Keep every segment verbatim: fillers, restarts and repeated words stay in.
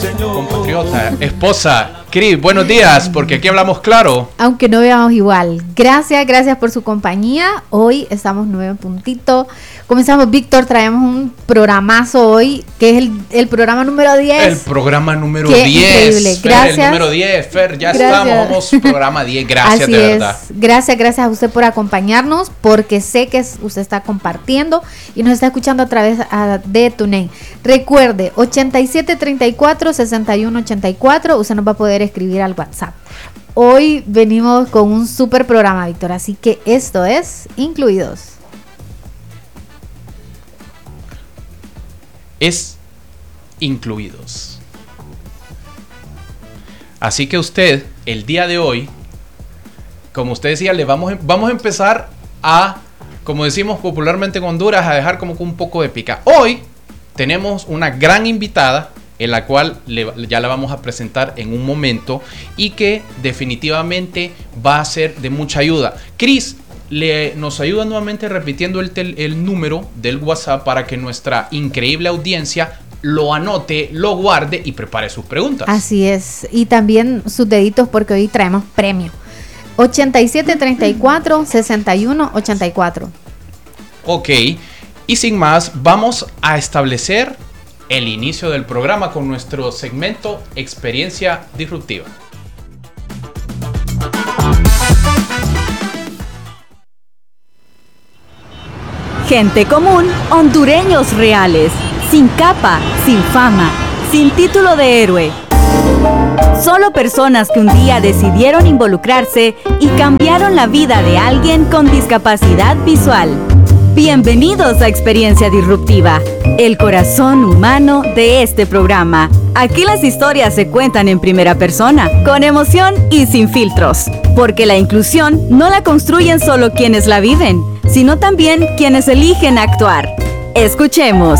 compatriota, esposa, Cris, buenos días, porque aquí hablamos claro. Aunque no veamos igual. Gracias, gracias por su compañía. Hoy estamos nueve en puntito. Comenzamos, Víctor, traemos un programazo hoy, que es el, el programa número diez. El programa número Qué diez. increíble. Fer, Gracias. el número diez, Fer, ya Gracias. estamos, vamos, programa diez, gracias Así de es. verdad. Gracias, gracias a usted por acompañarnos, porque sé que usted está compartiendo y nos está escuchando a través a, de TuneIn. Recuerde, ochenta y siete treinta y cuatro sesenta y uno ochenta y cuatro, usted nos va a poder escribir al WhatsApp. Hoy venimos con un super programa, Víctor, así que esto es Incluidos. Es Incluidos. Así que usted, el día de hoy, como usted decía, le vamos, vamos a empezar a, como decimos popularmente en Honduras, a dejar como un poco de pica. Hoy tenemos una gran invitada, en la cual le, ya la vamos a presentar en un momento y que definitivamente va a ser de mucha ayuda. Cris, le, nos ayuda nuevamente repitiendo el, tel, el número del WhatsApp para que nuestra increíble audiencia lo anote, lo guarde y prepare sus preguntas. Así es, y también sus deditos porque hoy traemos premio. ochenta y siete treinta y cuatro sesenta y uno ochenta y cuatro. Ok, y sin más, vamos a establecer el inicio del programa con nuestro segmento Experiencia Disruptiva. Gente común, hondureños reales, sin capa, sin fama, sin título de héroe. Solo personas que un día decidieron involucrarse y cambiaron la vida de alguien con discapacidad visual. Bienvenidos a Experiencia Disruptiva, el corazón humano de este programa. Aquí las historias se cuentan en primera persona, con emoción y sin filtros, porque la inclusión no la construyen solo quienes la viven, sino también quienes eligen actuar. Escuchemos.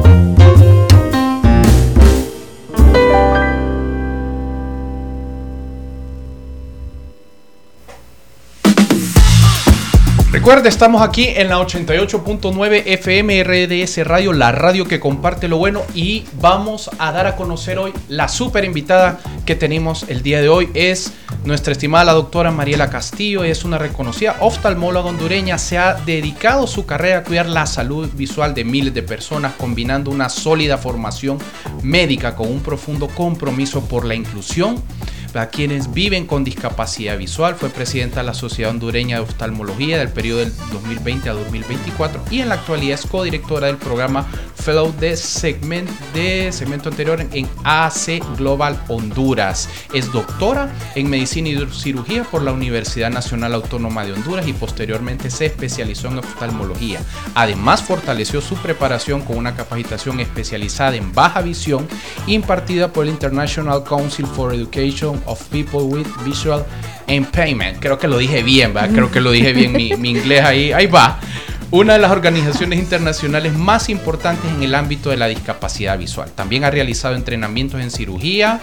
Recuerde, estamos aquí en la ochenta y ocho punto nueve F M R D S Radio, la radio que comparte lo bueno, y vamos a dar a conocer hoy la súper invitada que tenemos el día de hoy. Es nuestra estimada la doctora Mariela Castillo, es una reconocida oftalmóloga hondureña, se ha dedicado su carrera a cuidar la salud visual de miles de personas, combinando una sólida formación médica con un profundo compromiso por la inclusión a quienes viven con discapacidad visual. Fue presidenta de la Sociedad Hondureña de Oftalmología del periodo del dos mil veinte a dos mil veinticuatro y en la actualidad es codirectora del programa Fellow de segmento, de segmento anterior en A C Global Honduras. Es doctora en Medicina y Cirugía por la Universidad Nacional Autónoma de Honduras y posteriormente se especializó en oftalmología. Además, fortaleció su preparación con una capacitación especializada en baja visión impartida por el International Council for Education of People with Visual Impairment. Creo que lo dije bien, ¿verdad? Creo que lo dije bien, mi, mi inglés ahí, ahí va. Una de las organizaciones internacionales más importantes en el ámbito de la discapacidad visual. También ha realizado entrenamientos en cirugía,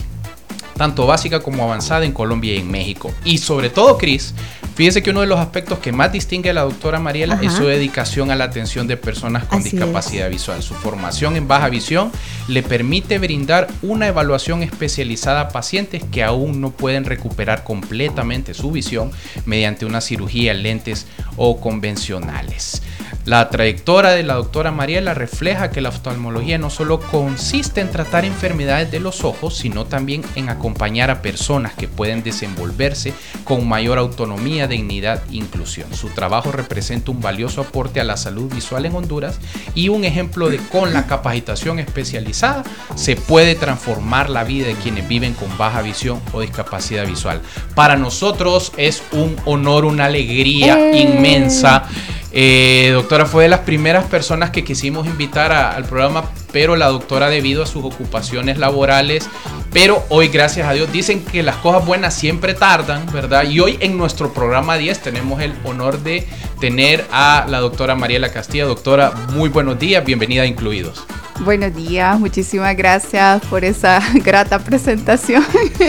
tanto básica como avanzada en Colombia y en México. Y sobre todo, Cris, fíjese que uno de los aspectos que más distingue a la doctora Mariela Ajá. es su dedicación a la atención de personas con Así discapacidad es. visual. Su formación en baja visión le permite brindar una evaluación especializada a pacientes que aún no pueden recuperar completamente su visión mediante una cirugía en lentes o convencionales. La trayectoria de la doctora Mariela refleja que la oftalmología no solo consiste en tratar enfermedades de los ojos, sino también en acompañar a personas que pueden desenvolverse con mayor autonomía, dignidad e inclusión. Su trabajo representa un valioso aporte a la salud visual en Honduras y un ejemplo de con la capacitación especializada se puede transformar la vida de quienes viven con baja visión o discapacidad visual. Para nosotros es un honor, una alegría eh. inmensa. Eh, doctora, fue de las primeras personas que quisimos invitar a, al programa, pero la doctora, debido a sus ocupaciones laborales, pero hoy, gracias a Dios, dicen que las cosas buenas siempre tardan, ¿verdad? Y hoy en nuestro programa diez tenemos el honor de tener a la doctora Mariela Castillo. Doctora, muy buenos días, bienvenida a Incluidos. Buenos días, muchísimas gracias por esa grata presentación.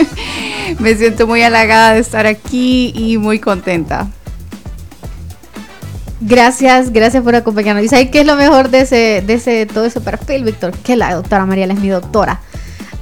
Me siento muy halagada de estar aquí y muy contenta. Gracias, gracias por acompañarnos. ¿Y sabes qué es lo mejor de ese, de ese, todo ese perfil, Víctor? Que la doctora Mariela es mi doctora.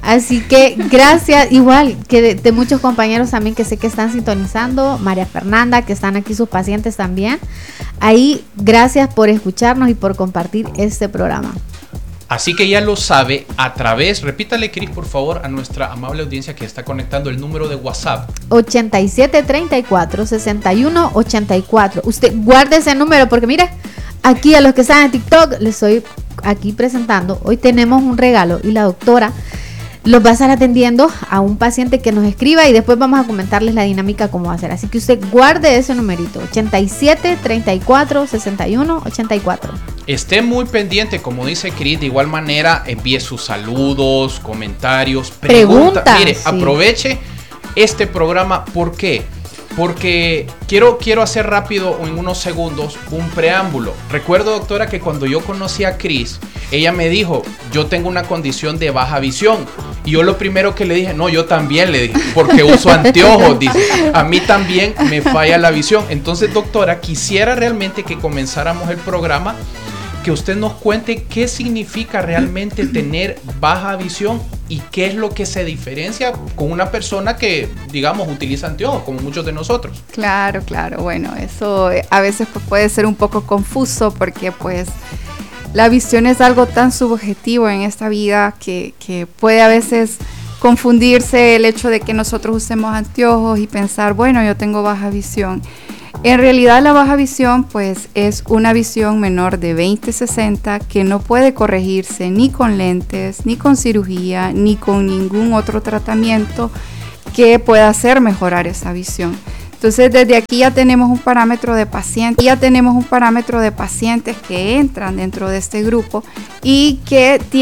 Así que gracias, igual que de, de muchos compañeros también que sé que están sintonizando, María Fernanda, que están aquí sus pacientes también. Ahí, gracias por escucharnos y por compartir este programa. Así que ya lo sabe, a través, repítale, Cris, por favor, a nuestra amable audiencia que está conectando el número de WhatsApp. ochenta y siete treinta y cuatro, sesenta y uno ochenta y cuatro. Usted guarde ese número porque mire, aquí a los que están en TikTok les estoy aquí presentando. Hoy tenemos un regalo y la doctora los va a estar atendiendo a un paciente que nos escriba y después vamos a comentarles la dinámica cómo va a ser. Así que usted guarde ese numerito, ochenta y siete treinta y cuatro, sesenta y uno ochenta y cuatro. Esté muy pendiente, como dice Cris, de igual manera envíe sus saludos, comentarios, preguntas. Preguntas, Mire, sí. aproveche este programa. ¿Por qué? Porque quiero, quiero hacer rápido en unos segundos un preámbulo. Recuerdo, doctora, que cuando yo conocí a Cris, ella me dijo, yo tengo una condición de baja visión. Y yo lo primero que le dije, no, yo también le dije, porque uso anteojos, dice, a mí también me falla la visión. Entonces, doctora, quisiera realmente que comenzáramos el programa, que usted nos cuente qué significa realmente tener baja visión y qué es lo que se diferencia con una persona que, digamos, utiliza anteojos, como muchos de nosotros. Claro, claro. Bueno, eso a veces pues, puede ser un poco confuso porque pues la visión es algo tan subjetivo en esta vida que, que puede a veces confundirse el hecho de que nosotros usemos anteojos y pensar, bueno, yo tengo baja visión. En realidad la baja visión pues es una visión menor de veinte sesenta que no puede corregirse ni con lentes, ni con cirugía, ni con ningún otro tratamiento que pueda hacer mejorar esa visión. Entonces desde aquí ya tenemos un parámetro de pacientes, ya tenemos un parámetro de pacientes que entran dentro de este grupo y que tienen